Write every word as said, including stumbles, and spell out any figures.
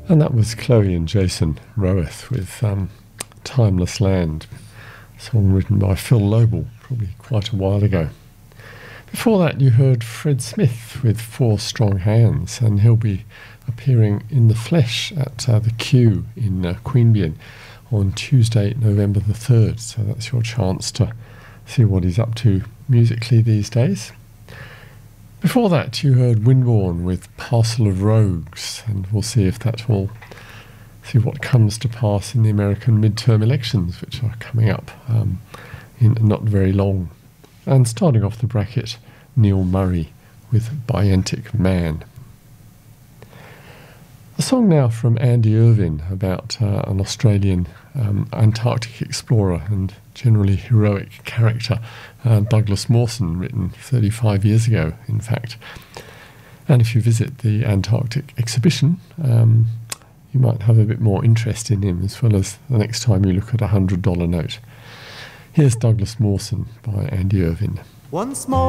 And that was Chloe and Jason Roeth with um, Timeless Land, a song written by Phil Lobel, probably quite a while ago. Before that you heard Fred Smith with Four Strong Hands, and he'll be appearing in the flesh at uh, the Q in uh, Queanbeyan on Tuesday, November the third, so that's your chance to see what he's up to musically these days. Before that, you heard Winborne with Parcel of Rogues, and we'll see if that will see what comes to pass in the American midterm elections, which are coming up um, in not very long. And starting off the bracket, Neil Murray with Bientic Man. A song now from Andy Irvine about uh, an Australian um, Antarctic explorer and generally heroic character, uh, Douglas Mawson, written thirty-five years ago, in fact. And if you visit the Antarctic exhibition, um, you might have a bit more interest in him, as well as the next time you look at a one hundred dollar note. Here's Douglas Mawson by Andy Irvine. Once more